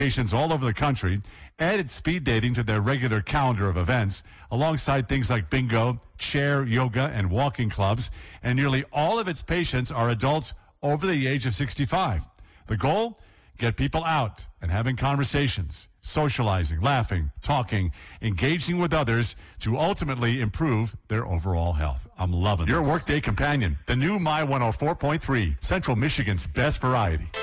locations all over the country added speed dating to their regular calendar of events, alongside things like bingo, chair, yoga, and walking clubs. And nearly all of its patients are adults over the age of 65. The goal? Get people out and having conversations, socializing, laughing, talking, engaging with others to ultimately improve their overall health. I'm loving Your workday companion, the new My 104.3, Central Michigan's best variety.